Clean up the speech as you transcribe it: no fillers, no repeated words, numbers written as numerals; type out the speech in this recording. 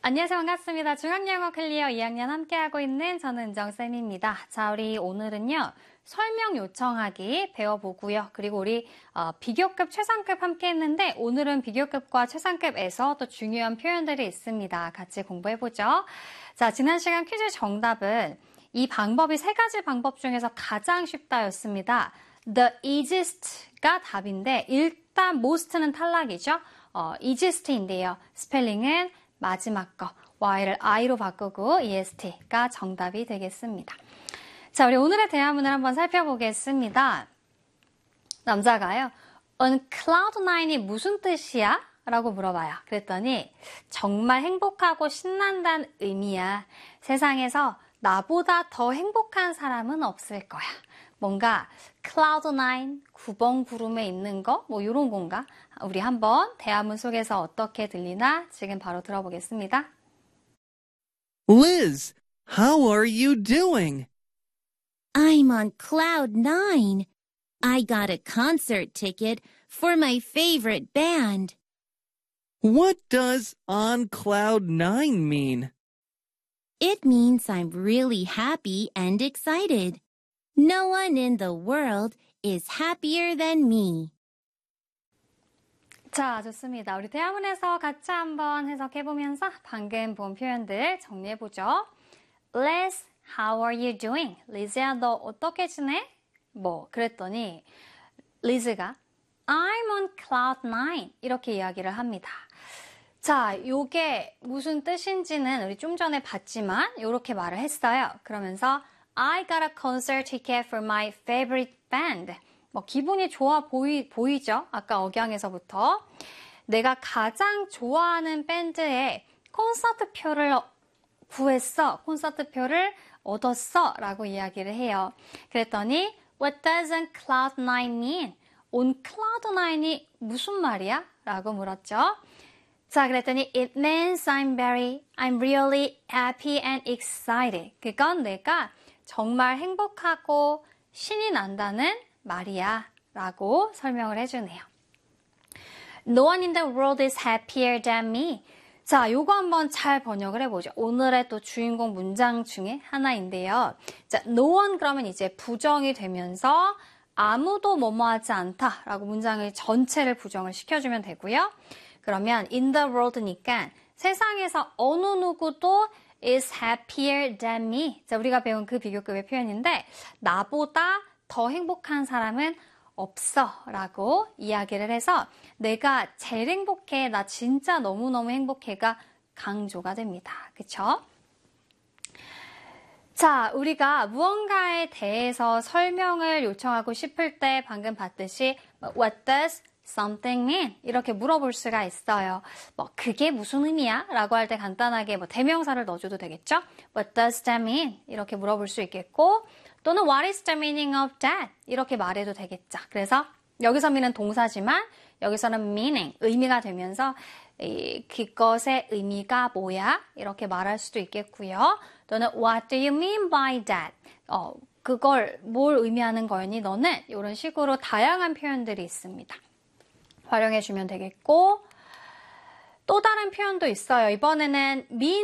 안녕하세요. 반갑습니다. 중학영어 클리어 2학년 함께하고 있는 저는 은정쌤입니다. 자, 우리 오늘은요. 설명 요청하기 배워보고요. 그리고 우리 비교급, 최상급 함께 했는데 오늘은 비교급과 최상급에서 또 중요한 표현들이 있습니다. 같이 공부해보죠. 자, 지난 시간 퀴즈 정답은 이 방법이 세 가지 방법 중에서 가장 쉽다였습니다. The easiest가 답인데 일단 most는 탈락이죠. easiest인데요. 스펠링은 마지막 거 y를 i로 바꾸고 est가 정답이 되겠습니다. 자, 우리 오늘의 대화문을 한번 살펴보겠습니다. 남자가요. On cloud9이 무슨 뜻이야? 라고 물어봐요. 그랬더니 정말 행복하고 신난다는 의미야. 세상에서 나보다 더 행복한 사람은 없을 거야. 뭔가 cloud9, 구번 구름에 있는 거? 뭐 이런 건가? 우리 한번 대화문 속에서 어떻게 들리나 지금 바로 들어보겠습니다. Liz, how are you doing? I'm on cloud 9. I got a concert ticket for my favorite band. What does on cloud 9 mean? It means I'm really happy and excited. No one in the world is happier than me. 자, 좋습니다. 우리 대화문에서 같이 한번 해석해보면서 방금 본 표현들 정리해보죠. Liz, how are you doing? 리즈야, 너 어떻게 지내? 그랬더니 리즈가 I'm on cloud 9 이렇게 이야기를 합니다. 자, 요게 무슨 뜻인지는 우리 좀 전에 봤지만 이렇게 말을 했어요. 그러면서 I got a concert ticket for my favorite band. 기분이 좋아 보이죠? 아까 억양에서부터. 내가 가장 좋아하는 밴드의 콘서트 표를 구했어. 콘서트 표를 얻었어. 라고 이야기를 해요. 그랬더니 What does on cloud 9 mean? on cloud 9이 무슨 말이야? 라고 물었죠. 자, 그랬더니 It means I'm really happy and excited. 그건 내가 정말 행복하고 신이 난다는 말이야 라고 설명을 해주네요. No one in the world is happier than me. 자, 요거 한번 잘 번역을 해보죠. 오늘의 또 주인공 문장 중에 하나인데요. 자, no one 그러면 이제 부정이 되면서 아무도 뭐뭐하지 않다라고 문장을 전체를 부정을 시켜주면 되고요. 그러면 in the world니까 세상에서 어느 누구도 is happier than me. 자, 우리가 배운 그 비교급의 표현인데 나보다 더 행복한 사람은 없어 라고 이야기를 해서 내가 제일 행복해, 나 진짜 너무너무 행복해가 강조가 됩니다. 그쵸? 자, 우리가 무언가에 대해서 설명을 요청하고 싶을 때 방금 봤듯이 What does something mean? 이렇게 물어볼 수가 있어요. 그게 무슨 의미야? 라고 할 때 간단하게 대명사를 넣어줘도 되겠죠? What does that mean? 이렇게 물어볼 수 있겠고 또는 What is the meaning of that? 이렇게 말해도 되겠죠. 그래서 여기서 mean은 동사지만 여기서는 meaning, 의미가 되면서 그것의 의미가 뭐야? 이렇게 말할 수도 있겠고요. 또는 What do you mean by that? 그걸 뭘 의미하는 거니 너는? 이런 식으로 다양한 표현들이 있습니다. 활용해 주면 되겠고 또 다른 표현도 있어요. 이번에는 mean